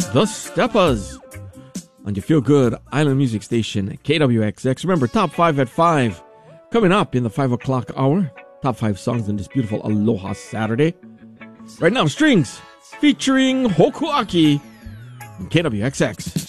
The Steppas on your Feel Good Island Music Station, KWXX. Remember, Top 5 at 5. Coming up in the 5 o'clock hour. Top 5 songs on this beautiful Aloha Saturday. Right now, Strings featuring Hokuaki on KWXX.